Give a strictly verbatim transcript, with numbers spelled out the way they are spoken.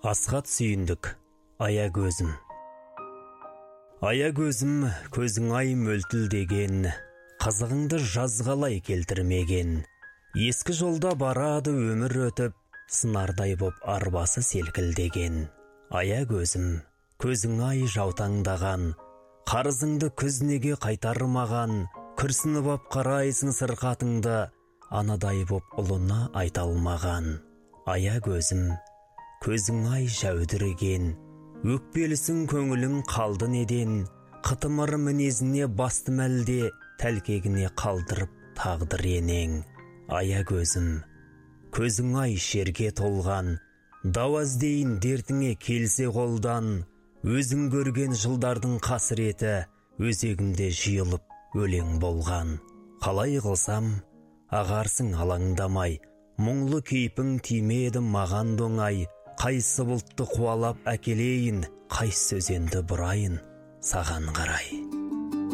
Асхат Сүйіндік, ая көзім. Ая көзім, көзің ай мөлтілдеген, қызығыңды жазғалай келтірмеген. Ескі жолда барады өмір өтіп, сынардай боп арбасы селкілдеген. Ая көзім, көзің ай жаутаңдаған, қарызыңды күз неге қайтармаған. Күрсініп ап қарайсың сырқатыңды, анадай боп ұлына айта алмаған. Ая көзім, көзің ай жәудіреген, өкпелісің көңілің қалды неден. Қытымыр мінезіне басты мәлде, тәлкегіне қалдырып тағдыр енең. Ая көзім, көзің ай шерге толған, дау іздейін дертіңе келсе қолдан. Өзің көрген жылдардың қасіреті, өзегімде жиылып өлең болған. Қалай қылсам, ағарсың алаңдамай, мұңлы кейпің тимеді маған доңай. Қайсы бұлтты қуалап әкелейін, қайсы өзенді бұрайын саған қарай.